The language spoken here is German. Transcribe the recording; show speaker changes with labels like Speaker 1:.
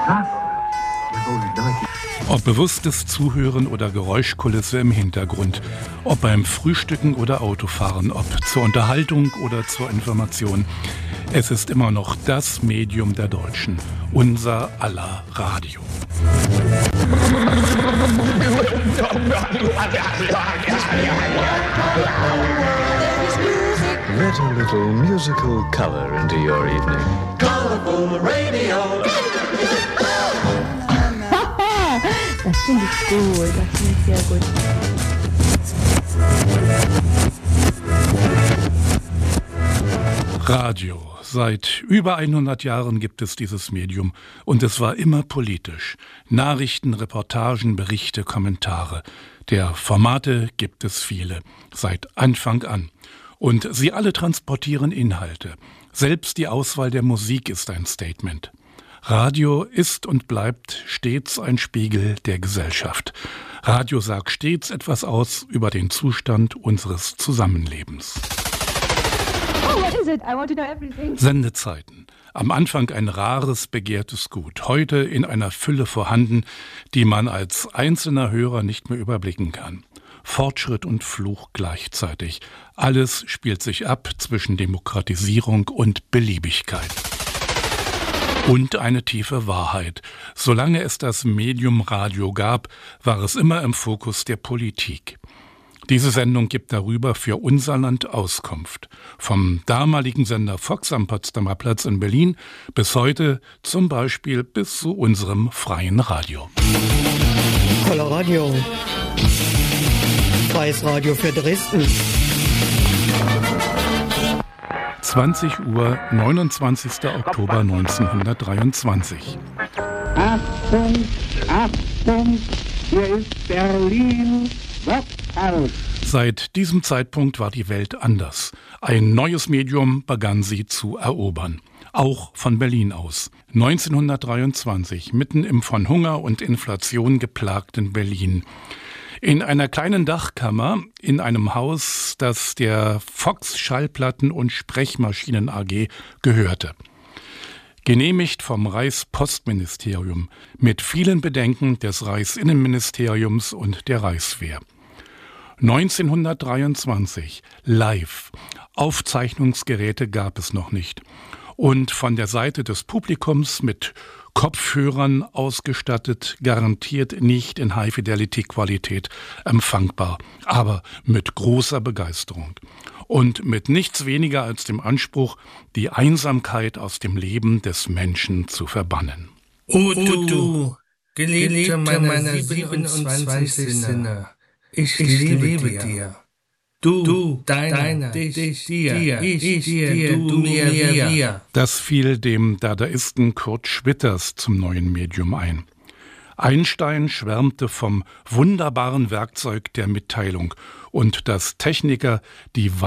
Speaker 1: Ob bewusstes Zuhören oder Geräuschkulisse im Hintergrund, ob beim Frühstücken oder Autofahren, ob zur Unterhaltung oder zur Information. Es ist immer noch das Medium der Deutschen, unser aller Radio.
Speaker 2: Let a little musical color into your evening. Colorful Radio.
Speaker 3: Das finde ich gut, das finde ich sehr gut.
Speaker 1: Radio. Seit über 100 Jahren gibt es dieses Medium und es war immer politisch. Nachrichten, Reportagen, Berichte, Kommentare. Der Formate gibt es viele, seit Anfang an. Und sie alle transportieren Inhalte. Selbst die Auswahl der Musik ist ein Statement. Radio ist und bleibt stets ein Spiegel der Gesellschaft. Radio sagt stets etwas aus über den Zustand unseres Zusammenlebens.
Speaker 3: Oh, what is it? I want to know everything.
Speaker 1: Sendezeiten. Am Anfang ein rares, begehrtes Gut. Heute in einer Fülle vorhanden, die man als einzelner Hörer nicht mehr überblicken kann. Fortschritt und Fluch gleichzeitig. Alles spielt sich ab zwischen Demokratisierung und Beliebigkeit. Und eine tiefe Wahrheit. Solange es das Medium Radio gab, war es immer im Fokus der Politik. Diese Sendung gibt darüber für unser Land Auskunft. Vom damaligen Sender Fox am Potsdamer Platz in Berlin bis heute zum Beispiel bis zu unserem freien Radio.
Speaker 4: Toller Radio. Freies Radio für Dresden.
Speaker 1: 20 Uhr, 29. Oktober 1923.
Speaker 5: Achtung, Achtung, hier ist Berlin, Worthaus.
Speaker 1: Seit diesem Zeitpunkt war die Welt anders. Ein neues Medium begann sie zu erobern. Auch von Berlin aus. 1923, mitten im von Hunger und Inflation geplagten Berlin. In einer kleinen Dachkammer in einem Haus, das der Fox Schallplatten- und Sprechmaschinen AG gehörte. Genehmigt vom Reichspostministerium mit vielen Bedenken des Reichsinnenministeriums und der Reichswehr. 1923, live. Aufzeichnungsgeräte gab es noch nicht. Und von der Seite des Publikums mit Kopfhörern ausgestattet, garantiert nicht in High-Fidelity-Qualität empfangbar, aber mit großer Begeisterung. Und mit nichts weniger als dem Anspruch, die Einsamkeit aus dem Leben des Menschen zu verbannen.
Speaker 6: O du, Geliebte meiner 27 Sinne, ich liebe dir. Du, deiner, dich, dir, ich, dir, du, mir, wir.
Speaker 1: Das fiel dem Dadaisten Kurt Schwitters zum neuen Medium ein. Einstein schwärmte vom wunderbaren Werkzeug der Mitteilung und dass Techniker die